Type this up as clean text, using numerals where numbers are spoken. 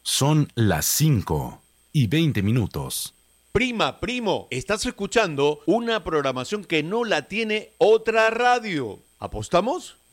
Son las 5:20. Prima, primo, estás escuchando una programación que no la tiene otra radio. ¿Apostamos?